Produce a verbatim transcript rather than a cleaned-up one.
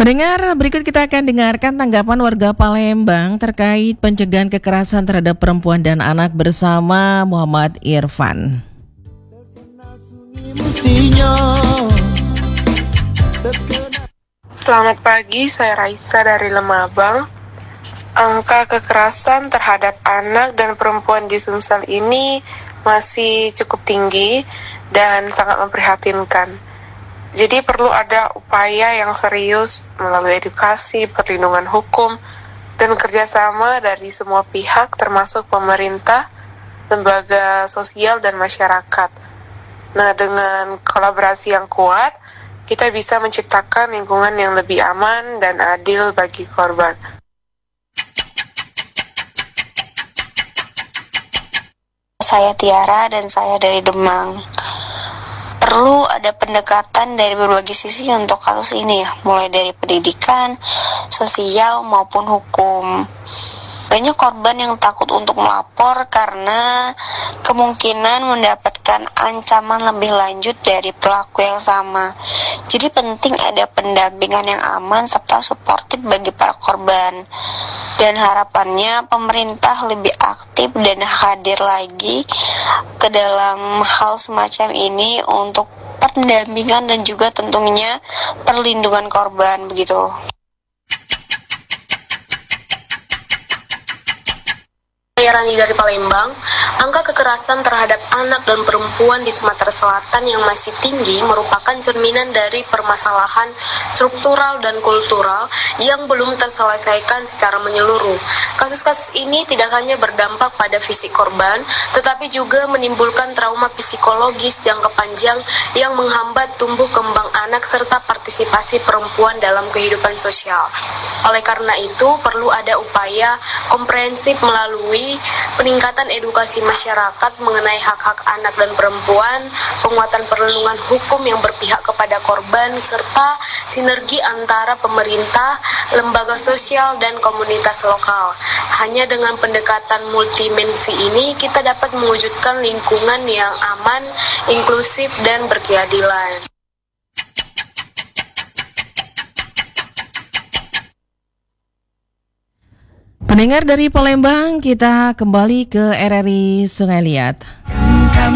Pendengar, berikut kita akan dengarkan tanggapan warga Palembang terkait pencegahan kekerasan terhadap perempuan dan anak bersama Muhammad Irfan. Selamat pagi, saya Raisa dari Lemabang. Angka kekerasan terhadap anak dan perempuan di Sumsel ini masih cukup tinggi dan sangat memprihatinkan. Jadi perlu ada upaya yang serius melalui edukasi, perlindungan hukum, dan kerjasama dari semua pihak termasuk pemerintah, lembaga sosial, dan masyarakat. Nah, dengan kolaborasi yang kuat, kita bisa menciptakan lingkungan yang lebih aman dan adil bagi korban. Saya Tiara dan saya dari Demang. Perlu ada pendekatan dari berbagai sisi untuk kasus ini ya, mulai dari pendidikan, sosial maupun hukum. Banyak korban yang takut untuk melapor karena kemungkinan mendapatkan ancaman lebih lanjut dari pelaku yang sama. Jadi penting ada pendampingan yang aman serta suportif bagi para korban. Dan harapannya pemerintah lebih aktif dan hadir lagi ke dalam hal semacam ini untuk pendampingan dan juga tentunya perlindungan korban begitu. Saya Rani dari Palembang. Angka kekerasan terhadap anak dan perempuan di Sumatera Selatan yang masih tinggi merupakan cerminan dari permasalahan struktural dan kultural yang belum terselesaikan secara menyeluruh. Kasus-kasus ini tidak hanya berdampak pada fisik korban, tetapi juga menimbulkan trauma psikologis jangka panjang yang menghambat tumbuh kembang anak serta partisipasi perempuan dalam kehidupan sosial. Oleh karena itu, perlu ada upaya komprehensif melalui peningkatan edukasi masyarakat mengenai hak-hak anak dan perempuan, penguatan perlindungan hukum yang berpihak kepada korban, serta sinergi antara pemerintah, lembaga sosial, dan komunitas lokal. Hanya dengan pendekatan multidimensi ini, kita dapat mewujudkan lingkungan yang aman, inklusif, dan berkeadilan. Pendengar dari Palembang, kita kembali ke R R I Sungai Liat.